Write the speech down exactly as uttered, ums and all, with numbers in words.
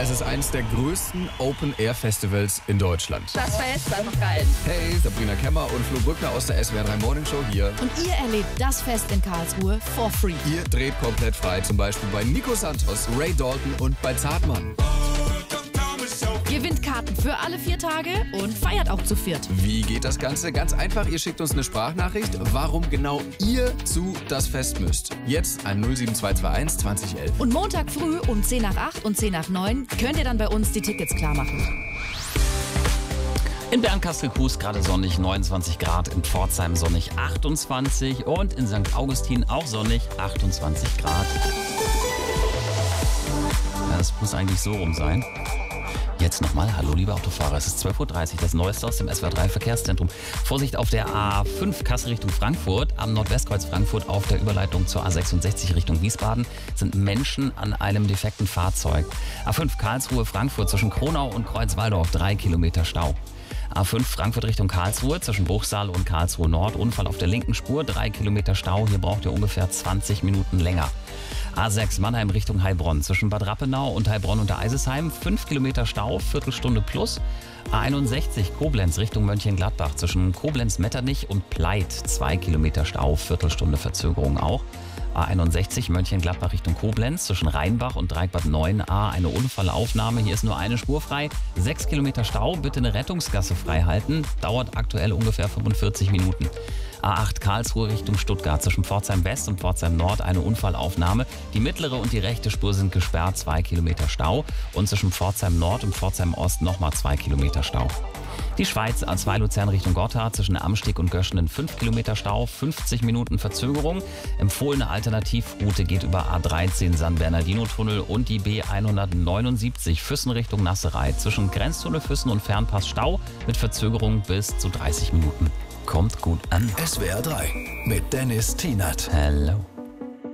Es ist eines der größten Open-Air-Festivals in Deutschland. Das Fest ist einfach geil. Hey, Sabrina Kemmer und Flo Brückner aus der S W R drei Morning Show hier. Und ihr erlebt das Fest in Karlsruhe for free. Ihr dreht komplett frei, zum Beispiel bei Nico Santos, Ray Dalton und bei Zartmann. Gewinnt Karten für alle vier Tage und feiert auch zu viert. Wie geht das Ganze? Ganz einfach, ihr schickt uns eine Sprachnachricht, warum genau ihr zu das Fest müsst. Jetzt an null sieben zwei zwei eins zwanzig elf. Und Montag früh um zehn nach acht und zehn nach neun könnt ihr dann bei uns die Tickets klar machen. In Bernkastel-Kues gerade sonnig, neunundzwanzig Grad, in Pforzheim sonnig, achtundzwanzig und in Sankt Augustin auch sonnig, achtundzwanzig Grad. Ja, das muss eigentlich so rum sein. Jetzt nochmal, hallo liebe Autofahrer, es ist zwölf Uhr dreißig, das Neueste aus dem S W R drei Verkehrszentrum. Vorsicht auf der A fünf Kassel Richtung Frankfurt, am Nordwestkreuz Frankfurt auf der Überleitung zur A sechsundsechzig Richtung Wiesbaden sind Menschen an einem defekten Fahrzeug. A fünf Karlsruhe Frankfurt zwischen Kronau und Kreuzwaldorf, drei Kilometer Stau. A fünf Frankfurt Richtung Karlsruhe zwischen Bruchsal und Karlsruhe Nord, Unfall auf der linken Spur, drei Kilometer Stau, hier braucht ihr ungefähr zwanzig Minuten länger. A sechs Mannheim Richtung Heilbronn zwischen Bad Rappenau und Heilbronn unter Eisesheim, fünf Kilometer Stau, Viertelstunde plus. A einundsechzig Koblenz Richtung Mönchengladbach zwischen Koblenz-Metternich und Pleit, zwei Kilometer Stau, Viertelstunde Verzögerung auch. A einundsechzig Mönchengladbach Richtung Koblenz zwischen Rheinbach und Dreieckbad neun A eine Unfallaufnahme. Hier ist nur eine Spur frei. sechs Kilometer Stau, bitte eine Rettungsgasse frei halten. Dauert aktuell ungefähr fünfundvierzig Minuten. A acht Karlsruhe Richtung Stuttgart zwischen Pforzheim West und Pforzheim Nord eine Unfallaufnahme. Die mittlere und die rechte Spur sind gesperrt, zwei Kilometer Stau. Und zwischen Pforzheim Nord und Pforzheim Ost nochmal zwei Kilometer Stau. Die Schweiz A zwei Luzern Richtung Gotthard zwischen Amsteg und Göschenen fünf Kilometer Stau, fünfzig Minuten Verzögerung. Empfohlene Alternativroute geht über A dreizehn San Bernardino Tunnel und die B hundertneunundsiebzig Füssen Richtung Nasserei. Zwischen Grenztunnel Füssen und Fernpass Stau mit Verzögerung bis zu dreißig Minuten. Kommt gut an. S W R drei mit Dennis Tienert. Hello.